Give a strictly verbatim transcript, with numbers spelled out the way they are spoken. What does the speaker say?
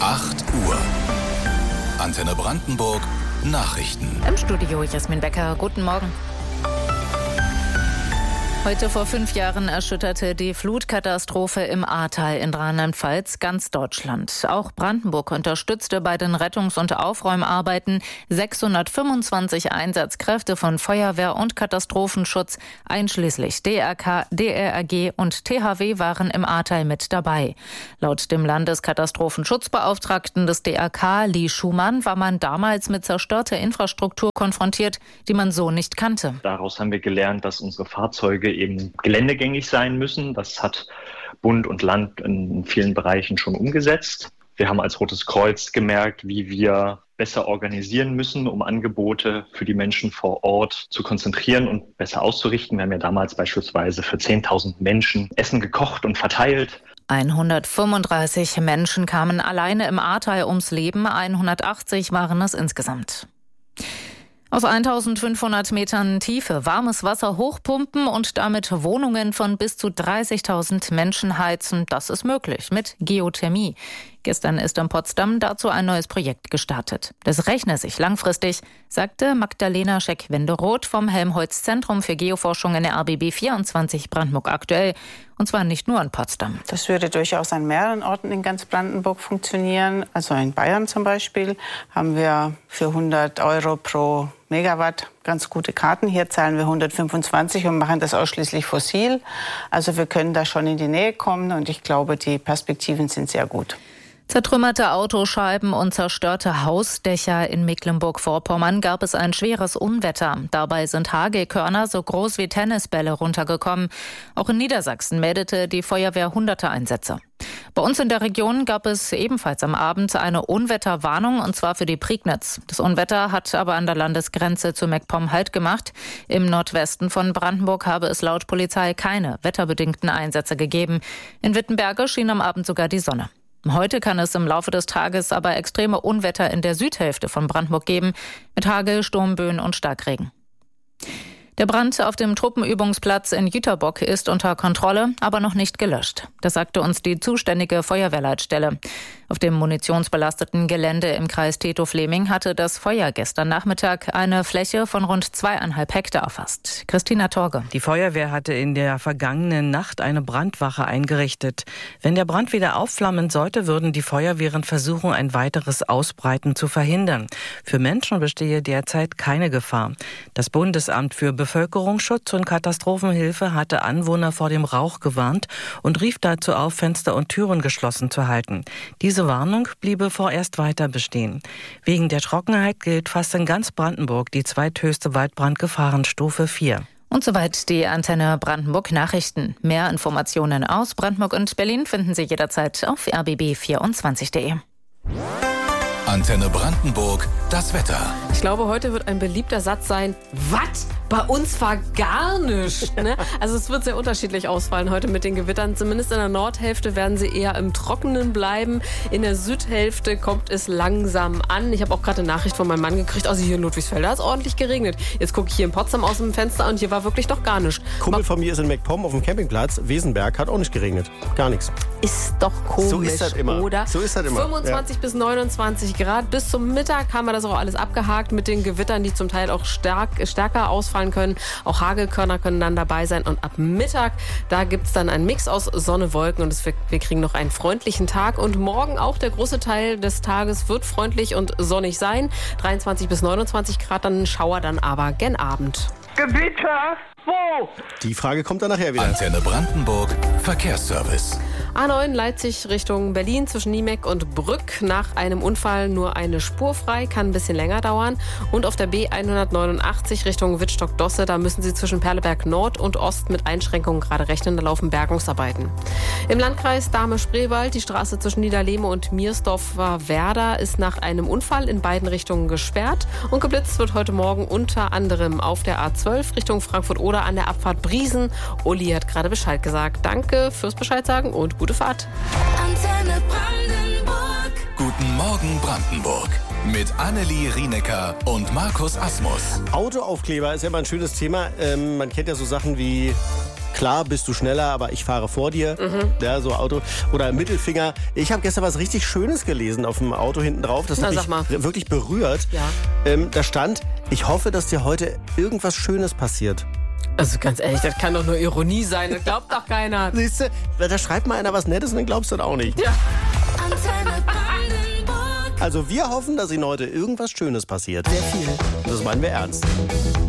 acht Uhr. Antenne Brandenburg Nachrichten. Im Studio Jasmin Becker. Guten Morgen. Heute vor fünf Jahren erschütterte die Flutkatastrophe im Ahrtal in Rheinland-Pfalz ganz Deutschland. Auch Brandenburg unterstützte bei den Rettungs- und Aufräumarbeiten. sechshundertfünfundzwanzig Einsatzkräfte von Feuerwehr und Katastrophenschutz, einschließlich D R K, D R R G und T H W, waren im Ahrtal mit dabei. Laut dem Landeskatastrofenschutzbeauftragten des D R K, Lee Schumann, war man damals mit zerstörter Infrastruktur konfrontiert, die man so nicht kannte. Daraus haben wir gelernt, dass unsere Fahrzeuge eben geländegängig sein müssen. Das hat Bund und Land in vielen Bereichen schon umgesetzt. Wir haben als Rotes Kreuz gemerkt, wie wir besser organisieren müssen, um Angebote für die Menschen vor Ort zu konzentrieren und besser auszurichten. Wir haben ja damals beispielsweise für zehntausend Menschen Essen gekocht und verteilt. hundertfünfunddreißig Menschen kamen alleine im Ahrtal ums Leben, hundertachtzig waren es insgesamt. Aus eintausendfünfhundert Metern Tiefe warmes Wasser hochpumpen und damit Wohnungen von bis zu dreißigtausend Menschen heizen, das ist möglich mit Geothermie. Gestern ist in Potsdam dazu ein neues Projekt gestartet. Das rechne sich langfristig, sagte Magdalena Scheck-Wenderoth vom Helmholtz-Zentrum für Geoforschung in der R B B vierundzwanzig Brandenburg aktuell. Und zwar nicht nur in Potsdam. Das würde durchaus an mehreren Orten in ganz Brandenburg funktionieren. Also in Bayern zum Beispiel haben wir für hundert Euro pro Megawatt ganz gute Karten. Hier zahlen wir hundertfünfundzwanzig und machen das ausschließlich fossil. Also wir können da schon in die Nähe kommen und ich glaube, die Perspektiven sind sehr gut. Zertrümmerte Autoscheiben und zerstörte Hausdächer in Mecklenburg-Vorpommern gab es ein schweres Unwetter. Dabei sind Hagelkörner so groß wie Tennisbälle runtergekommen. Auch in Niedersachsen meldete die Feuerwehr hunderte Einsätze. Bei uns in der Region gab es ebenfalls am Abend eine Unwetterwarnung, und zwar für die Prignitz. Das Unwetter hat aber an der Landesgrenze zu MacPom Halt gemacht. Im Nordwesten von Brandenburg habe es laut Polizei keine wetterbedingten Einsätze gegeben. In Wittenberge schien am Abend sogar die Sonne. Heute kann es im Laufe des Tages aber extreme Unwetter in der Südhälfte von Brandenburg geben, mit Hagel, Sturmböen und Starkregen. Der Brand auf dem Truppenübungsplatz in Jüterbock ist unter Kontrolle, aber noch nicht gelöscht. Das sagte uns die zuständige Feuerwehrleitstelle. Auf dem munitionsbelasteten Gelände im Kreis Tetow-Fleming hatte das Feuer gestern Nachmittag eine Fläche von rund zweieinhalb Hektar erfasst. Christina Torge. Die Feuerwehr hatte in der vergangenen Nacht eine Brandwache eingerichtet. Wenn der Brand wieder aufflammen sollte, würden die Feuerwehren versuchen, ein weiteres Ausbreiten zu verhindern. Für Menschen bestehe derzeit keine Gefahr. Das Bundesamt für Bevölkerungsschutz und Katastrophenhilfe hatte Anwohner vor dem Rauch gewarnt und rief dazu auf, Fenster und Türen geschlossen zu halten. Diese Warnung bliebe vorerst weiter bestehen. Wegen der Trockenheit gilt fast in ganz Brandenburg die zweithöchste Waldbrandgefahrenstufe vier. Und soweit die Antenne Brandenburg Nachrichten. Mehr Informationen aus Brandenburg und Berlin finden Sie jederzeit auf r b b vierundzwanzig punkt de. Antenne Brandenburg, das Wetter. Ich glaube, heute wird ein beliebter Satz sein, was? Bei uns war gar nichts. Ne? Also es wird sehr unterschiedlich ausfallen heute mit den Gewittern. Zumindest in der Nordhälfte werden sie eher im Trockenen bleiben. In der Südhälfte kommt es langsam an. Ich habe auch gerade eine Nachricht von meinem Mann gekriegt, also hier in Ludwigsfelde hat es ordentlich geregnet. Jetzt gucke ich hier in Potsdam aus dem Fenster und hier war wirklich noch gar nichts. Kumpel von mir ist in MacPom auf dem Campingplatz, Wesenberg, hat auch nicht geregnet. Gar nichts. Ist doch komisch, so ist das immer. Oder? So ist das immer. fünfundzwanzig ja. bis neunundzwanzig Grad. Bis zum Mittag haben wir das auch alles abgehakt mit den Gewittern, die zum Teil auch stark, stärker ausfallen können. Auch Hagelkörner können dann dabei sein. Und ab Mittag, da gibt es dann einen Mix aus Sonne, Wolken und es, wir kriegen noch einen freundlichen Tag. Und morgen auch der große Teil des Tages wird freundlich und sonnig sein. dreiundzwanzig bis neunundzwanzig Grad, dann ein Schauer, dann aber gen Abend. Gewitter? Wo? Die Frage kommt dann nachher wieder. Antenne Brandenburg, Verkehrsservice. A neun Leipzig Richtung Berlin zwischen Niemeck und Brück. Nach einem Unfall nur eine Spur frei, kann ein bisschen länger dauern. Und auf der B hundertneunundachtzig Richtung Wittstock-Dosse, da müssen Sie zwischen Perleberg Nord und Ost mit Einschränkungen gerade rechnen. Da laufen Bergungsarbeiten. Im Landkreis Dahme-Spreewald, die Straße zwischen Niederlehme und Miersdorfer-Werder ist nach einem Unfall in beiden Richtungen gesperrt. Und geblitzt wird heute Morgen unter anderem auf der A zwölf Richtung Frankfurt-Oder an der Abfahrt Briesen. Uli hat gerade Bescheid gesagt. Danke fürs Bescheid sagen und gute Fahrt. Antenne Brandenburg. Guten Morgen Brandenburg. Mit Annelie Rienecker und Markus Asmus. Autoaufkleber ist ja immer ein schönes Thema. Ähm, man kennt ja so Sachen wie Klar bist du schneller, aber ich fahre vor dir. Mhm. Ja, so Auto. Oder Mittelfinger. Ich habe gestern was richtig Schönes gelesen auf dem Auto hinten drauf. Das Na, hat sag mal. mich wirklich berührt. Ja. Ähm, da stand, ich hoffe, dass dir heute irgendwas Schönes passiert. Also ganz ehrlich, das kann doch nur Ironie sein. Das glaubt doch keiner. Siehst du, da schreibt mal einer was Nettes und dann glaubst du das auch nicht. Ja. Antenne Brandenburg. Also wir hoffen, dass Ihnen heute irgendwas Schönes passiert. Sehr viel. Das meinen wir ernst.